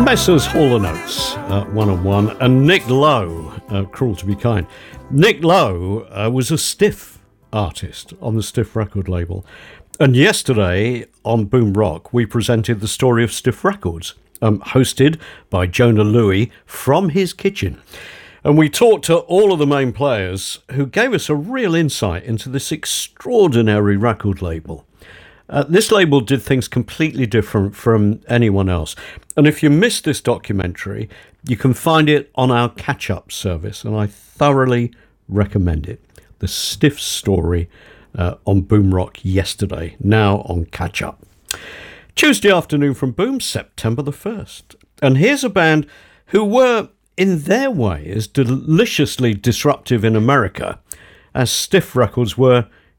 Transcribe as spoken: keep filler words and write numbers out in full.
Messrs Hall and Oates, uh, one on one, and Nick Lowe, uh, Cruel to Be Kind. Nick Lowe uh, was a Stiff artist on the Stiff record label. And yesterday on Boom Rock, we presented the story of Stiff Records, um, hosted by Jonah Louie from his kitchen. And we talked to all of the main players who gave us a real insight into this extraordinary record label. Uh, this label did things completely different from anyone else. And if you missed this documentary, you can find it on our catch-up service, and I thoroughly recommend it. The Stiff story uh, on Boom Rock yesterday, now on catch-up. Tuesday afternoon from Boom, September the first. And here's a band who were, in their way, as deliciously disruptive in America as Stiff Records were